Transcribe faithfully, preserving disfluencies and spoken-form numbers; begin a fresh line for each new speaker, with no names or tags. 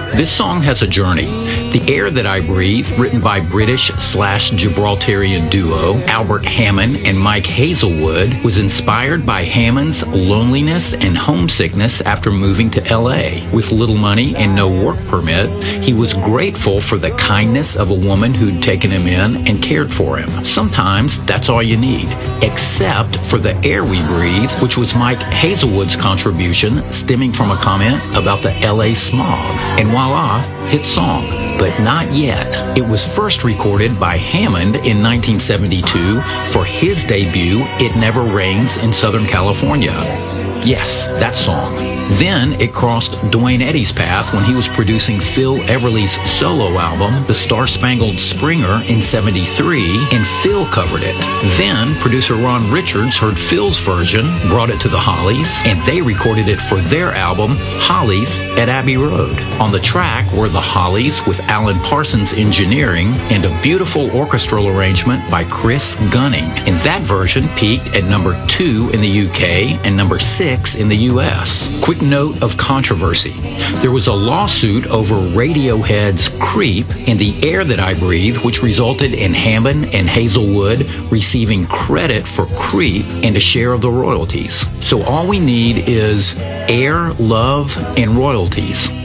This song has a journey. The Air That I Breathe, written by British slash Gibraltarian duo Albert Hammond and Mike Hazelwood, was inspired by Hammond's loneliness and homesickness after moving to L A. With little money and no work permit, he was grateful for the kindness of a woman who'd taken him in and cared for him. Sometimes that's all you need, except for The Air We Breathe, which was Mike Hazelwood's contribution stemming from a comment about the L A smog. And voila, hit song. But not yet. It was first recorded by Hammond in nineteen seventy-two for his debut, It Never Rains in Southern California. Yes, that song. Then it crossed Duane Eddy's path when he was producing Phil Everly's solo album, The Star-Spangled Springer, in seventy-three, and Phil covered it. Then producer Ron Richards heard Phil's version, brought it to the Hollies, and they recorded it for their album, Hollies at Abbey Road. On the track were the Hollies with Alan Parsons engineering and a beautiful orchestral arrangement by Chris Gunning. And that version peaked at number two in the U K and number six in the U S. Quick note of controversy. There was a lawsuit over Radiohead's Creep and The Air That I Breathe, which resulted in Hammond and Hazelwood receiving credit for Creep and a share of the royalties. So all we need is air, love, and royalties.